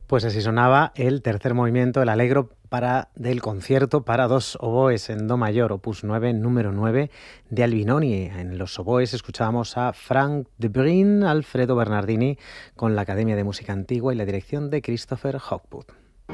Pues así sonaba el tercer movimiento, el Allegro del concierto para dos oboes en do mayor, opus 9, número 9 de Albinoni. En los oboes escuchábamos a Frank de Bruijn, Alfredo Bernardini con la Academia de Música Antigua y la dirección de Christopher Hogwood.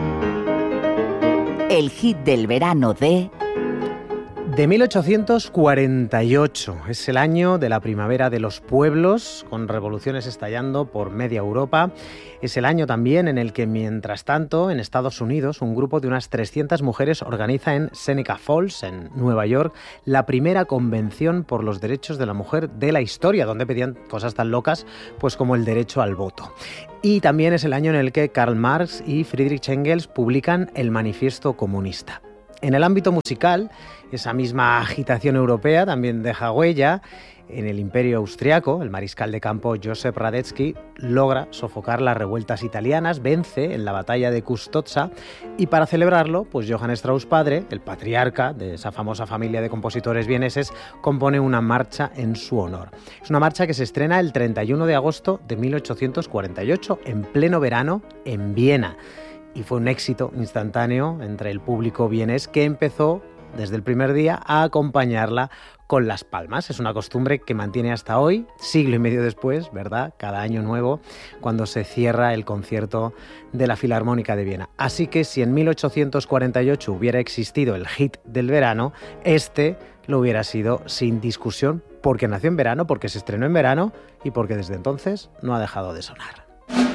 El hit del verano de 1848. Es el año de la primavera de los pueblos, con revoluciones estallando por media Europa. Es el año también en el que, mientras tanto, en Estados Unidos, un grupo de unas 300 mujeres organiza en Seneca Falls, en Nueva York, la primera convención por los derechos de la mujer de la historia, donde pedían cosas tan locas pues como el derecho al voto. Y también es el año en el que Karl Marx y Friedrich Engels publican el Manifiesto Comunista. En el ámbito musical, esa misma agitación europea también deja huella. En el Imperio Austriaco, el mariscal de campo Joseph Radetzky logra sofocar las revueltas italianas, vence en la batalla de Custozza y para celebrarlo, pues Johann Strauss padre, el patriarca de esa famosa familia de compositores vieneses, compone una marcha en su honor. Es una marcha que se estrena el 31 de agosto de 1848, en pleno verano, en Viena. Y fue un éxito instantáneo entre el público vienés que empezó desde el primer día a acompañarla con las palmas. Es una costumbre que mantiene hasta hoy, siglo y medio después, ¿verdad? Cada año nuevo, cuando se cierra el concierto de la Filarmónica de Viena. Así que si en 1848 hubiera existido el hit del verano, este lo hubiera sido sin discusión, porque nació en verano, porque se estrenó en verano y porque desde entonces no ha dejado de sonar.